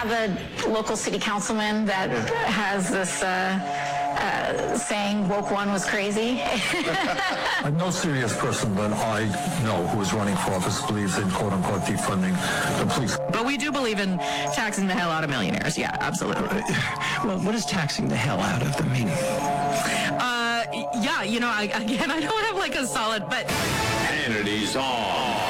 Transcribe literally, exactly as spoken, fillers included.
have a local city councilman that has this uh, uh, saying woke one was crazy. I'm no serious person that I know who is running for office believes in quote-unquote defunding the police. But we do believe in taxing the hell out of millionaires. Yeah, absolutely. Well, what does taxing the hell out of them mean? Uh, yeah, you know, I, again, I don't have like a solid, but... Hannity's on.